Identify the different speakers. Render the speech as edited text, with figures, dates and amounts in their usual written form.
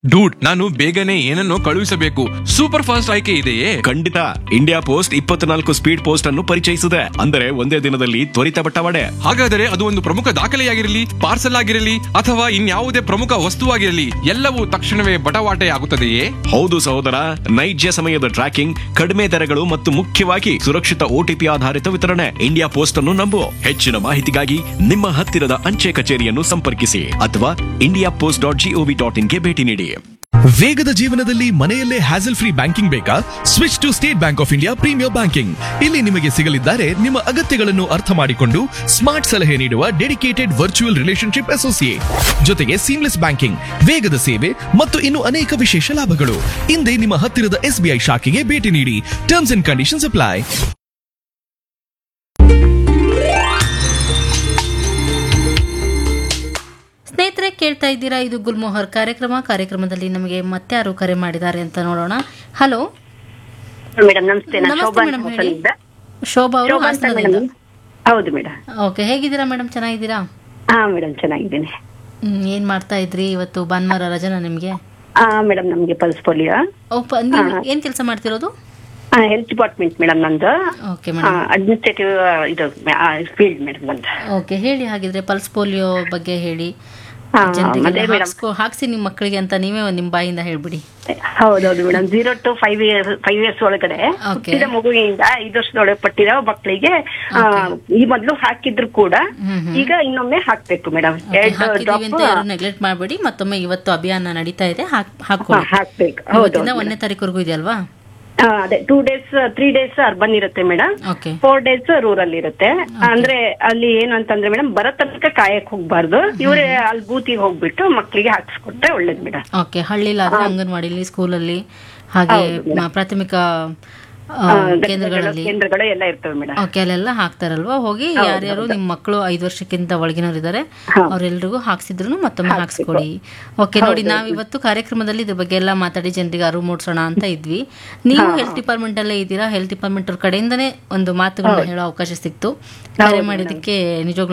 Speaker 1: Dude, ನಾನು ಬೇಗನೆ ಏನನ್ನೋ ಕಳುಹಿಸಬೇಕು. ಸೂಪರ್ ಫಾಸ್ಟ್ ಆಯ್ಕೆ ಇದೆಯೇ?
Speaker 2: ಖಂಡಿತ. ಇಂಡಿಯಾ ಪೋಸ್ಟ್ 24 ಸ್ಪೀಡ್ ಪೋಸ್ಟ್ ಅನ್ನು ಪರಿಚಯಿಸಿದೆ. ಅಂದರೆ ಒಂದೇ ದಿನದಲ್ಲಿ ತ್ವರಿತ ಬಟ್ಟವಾಡೆ.
Speaker 1: ಹಾಗಾದರೆ ಅದು ಒಂದು ಪ್ರಮುಖ ದಾಖಲೆಯಾಗಿರಲಿ, ಪಾರ್ಸಲ್ ಆಗಿರಲಿ ಅಥವಾ ಇನ್ಯಾವುದೇ ಪ್ರಮುಖ ವಸ್ತುವಾಗಿರಲಿ, ಎಲ್ಲವೂ ತಕ್ಷಣವೇ ಬಟವಾಟೆ ಆಗುತ್ತದೆಯೇ?
Speaker 2: ಹೌದು ಸಹೋದರ, ನೈಜ ಸಮಯದ ಟ್ರ್ಯಾಕಿಂಗ್, ಕಡಿಮೆ ದರಗಳು ಮತ್ತು ಮುಖ್ಯವಾಗಿ ಸುರಕ್ಷಿತ OTP ಆಧಾರಿತ ವಿತರಣೆ. ಇಂಡಿಯಾ ಪೋಸ್ಟ್ ಅನ್ನು ನಂಬು. ಹೆಚ್ಚಿನ ಮಾಹಿತಿಗಾಗಿ ನಿಮ್ಮ ಹತ್ತಿರದ ಅಂಚೆ ಕಚೇರಿಯನ್ನು ಸಂಪರ್ಕಿಸಿ ಅಥವಾ indiapost.gov.in ಗೆ ಭೇಟಿ ನೀಡಿ.
Speaker 3: ವೇಗದ ಜೀವನದಲ್ಲಿ ಮನೆಯಲ್ಲೇ ಹ್ಯಾಸಲ್ ಫ್ರೀ ಬ್ಯಾಂಕಿಂಗ್ ಬೇಕಾ? Switch to state bank of India premier banking. ಇಲ್ಲಿ ನಿಮಗೆ ಸಿಗಲಿದ್ದಾರೆ ನಿಮ್ಮ ಅಗತ್ಯಗಳನ್ನು ಅರ್ಥ ಮಾಡಿಕೊಂಡು ಸ್ಮಾರ್ಟ್ ಸಲಹೆ ನೀಡುವ ಡೆಡಿಕೇಟೆಡ್ ವರ್ಚುವಲ್ ರಿಲೇಶನ್ಶಿಪ್ ಅಸೋಸಿಯೇಟ್, ಜೊತೆಗೆ ಸೀಮ್ಲೆಸ್ ಬ್ಯಾಂಕಿಂಗ್, ವೇಗದ ಸೇವೆ ಮತ್ತು ಇನ್ನು ಅನೇಕ ವಿಶೇಷ ಲಾಭಗಳು. ಹಿಂದೆ ನಿಮ್ಮ ಹತ್ತಿರದ SBI ಶಾಖೆಗೆ ಭೇಟಿ ನೀಡಿ. Terms and conditions apply.
Speaker 4: ಸ್ನೇಹಿತರೆ, ಕೇಳ್ತಾ ಇದ್ದೀರಾ ಇದು ಗುಲ್ಮೋಹರ್ ಕಾರ್ಯಕ್ರಮದಲ್ಲಿ ನಮಗೆ ಮತ್ತಾರು ಕರೆ ಮಾಡಿದ್ದಾರೆ ಅಂತ ನೋಡೋಣ. ಹಲೋ
Speaker 5: ಮೇಡಮ್, ನಮಸ್ತೆ.
Speaker 4: ನಮಸ್ತೆ ಮೇಡಮ್, ಹೇಳಿ. ಶೋಭಾ ಅವರು ಹಾಸನದಿಂದ.
Speaker 5: ಹೌದು ಮೇಡಮ್.
Speaker 4: ಓಕೆ, ಹೇಗಿದ್ದೀರಾ ಮೇಡಮ್? ಚೆನ್ನಾಗಿದ್ದೀರಾ?
Speaker 5: ಹಾ ಮೇಡಮ್, ಚೆನ್ನಾಗಿದ್ದೀನಿ.
Speaker 4: ಏನ್ ಮಾಡ್ತಾ ಇದ್ರಿ? ಇವತ್ತು ಭಾನುವಾರ ರಜನಾ ನಿಮ್ಗೆ?
Speaker 5: ಮೇಡಮ್, ನಮ್ಗೆ ಪಲ್ಸ್ ಪೋಲಿಯೋ.
Speaker 4: ನೀವು ಏನ್ ಕೆಲಸ ಮಾಡ್ತಿರೋದು?
Speaker 5: ಹೆಲ್ತ್ ಡಿಪಾರ್ಟ್ಮೆಂಟ್ ಮೇಡಮ್ ನಂದು.
Speaker 4: Okay madam.
Speaker 5: ಅಡ್ಮಿನಿಸ್ಟ್ರೇಟಿವ್ ಇದು ಫೀಲ್ಡ್ ಮೇಡಮ್ ನಂದು.
Speaker 4: ಓಕೆ, ಹೇಳಿ ಹಾಗಿದ್ರೆ ಪಲ್ಸ್ ಪೋಲಿಯೋ ಬಗ್ಗೆ ಹೇಳಿ. ಹಾಕ್ಸಿ ನಿಮ್ ಮಕ್ಕಳಿಗೆ ಅಂತ ನೀವೇ ನಿಮ್ ಬಾಯಿಂದ ಹೇಳ್ಬಿಡಿ.
Speaker 5: ಹೌದೌದು ಮೇಡಮ್. 0 to 5 years ಒಳಗಡೆ ಹುಟ್ಟಿದ ಮಗುವಿಂದ 5 ವರ್ಷದೊಳಗೆ ಪಟ್ಟಿರೋ ಮಕ್ಕಳಿಗೆ ಈ ಮೊದಲು ಹಾಕಿದ್ರು ಕೂಡ ಈಗ ಇನ್ನೊಮ್ಮೆ ಹಾಕ್ಬೇಕು ಮೇಡಮ್. 2 ಡ್ರಾಪ್
Speaker 4: ನೆಗ್ಲೆಕ್ಟ್ ಮಾಡಬೇಡಿ. ಮತ್ತೊಮ್ಮೆ ಇವತ್ತು ಅಭಿಯಾನ ನಡೀತಾ ಇದೆ, ಹಾಕ್ಬೇಕು. 1ನೇ ತಾರೀಕುವರೆಗೂ ಇದೆ ಅಲ್ವಾ?
Speaker 5: ಅದೇ 2 days 3 days ಅರ್ಬನ್ ಇರುತ್ತೆ ಮೇಡಮ್, 4 days ರೂರಲ್ ಇರುತ್ತೆ. ಅಂದ್ರೆ ಅಲ್ಲಿ ಏನು ಅಂತಂದ್ರೆ ಮೇಡಮ್, ಬರೋ ತನಕ ಕಾಯಕ್ ಹೋಗ್ಬಾರ್ದು, ಇವರೇ ಅಲ್ಲಿ ಬೂತಿಗೆ ಹೋಗ್ಬಿಟ್ಟು ಮಕ್ಕಳಿಗೆ ಹಾಕ್ಸ್ಕೊಟ್ರೆ ಒಳ್ಳೇದು ಮೇಡಮ್.
Speaker 4: ಓಕೆ, ಹಳ್ಳಿಲಾದ್ರೆ ಅಂಗನವಾಡಿಲಿ, ಸ್ಕೂಲಲ್ಲಿ, ಹಾಗೆ ಪ್ರಾಥಮಿಕ
Speaker 5: ಕೇಂದ್ರಗಳು ಎಲ್ಲ ಇರ್ತವೆ ಮೇಡಮ್.
Speaker 4: ಓಕೆ, ಅಲ್ಲೆಲ್ಲ ಹಾಕ್ತಾರಲ್ವಾ? ಹೋಗಿ ಯಾರ್ಯಾರು ನಿಮ್ ಮಕ್ಕಳು 5 ವರ್ಷಕ್ಕಿಂತ ಒಳಗಿನವ್ರು ಇದಾರೆ ಅವ್ರೆಲ್ರಿಗೂ ಹಾಕ್ಸಿದ್ರು ಮತ್ತೊಮ್ಮೆ ಹಾಕ್ಸ್ಕೊಡಿ. ಓಕೆ, ನೋಡಿ, ನಾವ್ ಇವತ್ತು ಕಾರ್ಯಕ್ರಮದಲ್ಲಿ ಇದ್ರ ಬಗ್ಗೆ ಎಲ್ಲ ಮಾತಾಡಿ ಜನರಿಗೆ ಅರಿವು ಮೂಡಿಸೋಣ ಅಂತ ಇದ್ವಿ. ನೀವು ಹೆಲ್ತ್ ಡಿಪಾರ್ಟ್ಮೆಂಟ್ ಅಲ್ಲೇ ಇದ್ದೀರಾ. ಹೆಲ್ತ್ ಡಿಪಾರ್ಟ್ಮೆಂಟ್ ಅವ್ರ ಕಡೆಯಿಂದನೇ ಒಂದು ಮಾತುಗಳನ್ನ ಹೇಳೋ ಅವಕಾಶ ಸಿಕ್ತು. ಕರೆ ಮಾಡಿದಕ್ಕೆ ನಿಜವಾಗ್ಲೂ